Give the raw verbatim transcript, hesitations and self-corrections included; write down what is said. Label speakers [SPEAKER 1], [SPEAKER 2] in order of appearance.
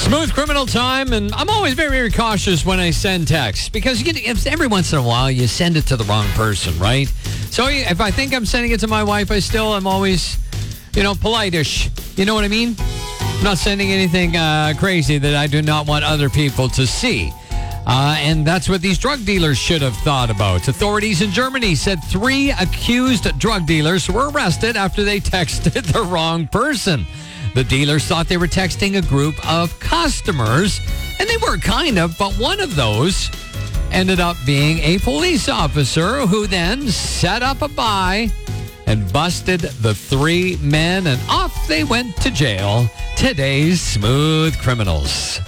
[SPEAKER 1] Smooth criminal time, and I'm always very, very cautious when I send texts because you get, if every once in a while you send it to the wrong person, right? So if I think I'm sending it to my wife, I still am always, you know, polite-ish. You know what I mean? I'm not sending anything uh, crazy that I do not want other people to see. Uh, and that's what these drug dealers should have thought about. Authorities in Germany said three accused drug dealers were arrested after they texted the wrong person. The dealers thought they were texting a group of customers, and they were kind of, but one of those ended up being a police officer who then set up a buy and busted the three men, and off they went to jail. Today's Smooth Criminals.